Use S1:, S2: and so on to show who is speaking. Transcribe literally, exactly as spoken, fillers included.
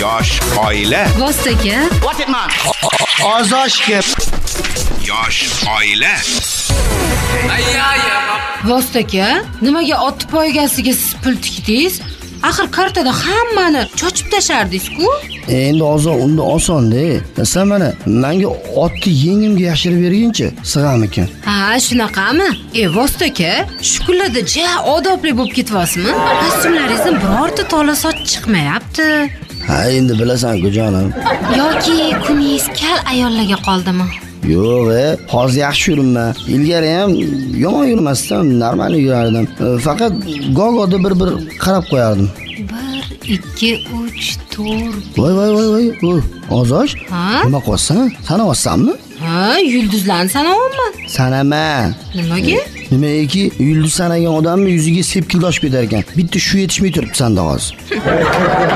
S1: Yosh oila.
S2: Vostaka.
S3: What it man?
S4: Ozoshga.
S1: Yosh oila.
S2: Vostaka, nimaga ot poygasiga siz pul tikdingiz? Axir kartada hammani chochib tashardingiz-ku.
S4: Endi hozir unda oson-da. Sen mana menga otni yengimga yashirib berginchi, sig'amikin.
S2: Ha, shunaqami? E, Vostaka, shu kunlarda ja odobli bo'lib ketyapsizmi? Kostyumlaringizdan birorta tola soch chiqmayapti.
S4: Ha, endi bilasan-ku jonim.
S2: Yoki kuningiz kal ayollarga qoldimi?
S4: Yo'q, e, hozir yaxshi yuribman. Ilgari ham yomon yurmasdim, normal yurardim. Faqat gogoda bir-bir qarab qo'yardim.
S2: bir, ikki, uch, to'rt.
S4: Voy, voy, voy, voy. Ozosh?
S2: Ha?
S4: Nima qilyapsan? Sanayapsanmi?
S2: Ha, yulduzlarni sanayapman.
S4: Sanama.
S2: Nimaga?
S4: Nimaiki, yulduz sanagan odamni yuziga sepkildosh ketar ekan. Bitta shu yetishmay turibdi sanda hozir.